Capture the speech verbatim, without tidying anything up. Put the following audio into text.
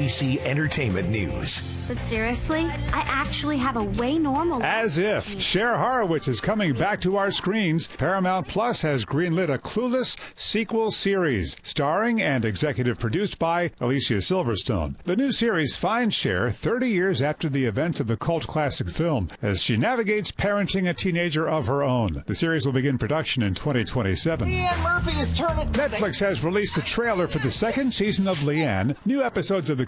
B C Entertainment News. But seriously, I actually have a way normal life. As if. Cher Horowitz is coming back to our screens. Paramount Plus has greenlit a Clueless sequel series, starring and executive produced by Alicia Silverstone. The new series finds Cher thirty years after the events of the cult classic film, as she navigates parenting a teenager of her own. The series will begin production in twenty twenty-seven. Leanne Murphy is turning... Netflix has released the trailer for the second season of Leanne. New episodes of the